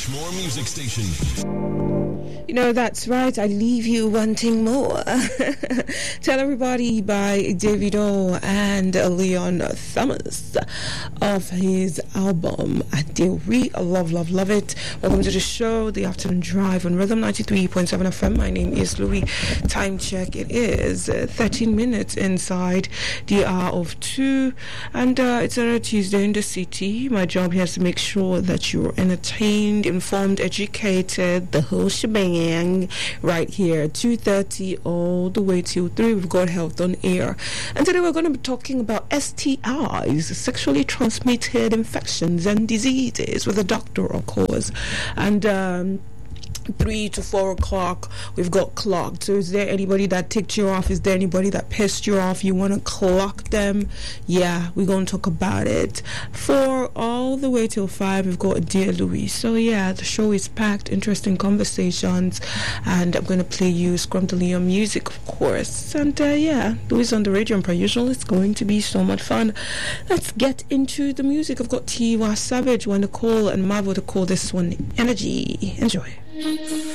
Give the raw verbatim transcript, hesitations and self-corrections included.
More Music Station. You know, that's right. I leave you wanting more. Tell Everybody by Davido and Leon Thomas of his album Adewi. Love, love, love it. Welcome to the show, The Afternoon Drive on Rhythm ninety-three point seven F M. My name is Louis. Time check. It is thirteen minutes inside the hour of two. And uh, it's a Tuesday in the city. My job here is to make sure that you're entertained, informed, educated, the whole shebang. Right here, two thirty all the way till three. We've got Health on Air, and today we're going to be talking about S T Is, sexually transmitted infections and diseases, with a doctor, of course. And um three to four o'clock we've got clocked. So is there anybody that ticked you off? Is there anybody that pissed you off? You want to clock them? Yeah, we're going to talk about it. Four all the way till five we've got Dear Louis. So yeah, the show is packed, interesting conversations, and I'm going to play you Scrumdiddly music, of course. And uh, yeah, Louis on the radio, and per usual it's going to be so much fun. Let's get into the music. I've got Tiwa Savage, Wanda Cole, and Marvel to call this one Energy. Enjoy.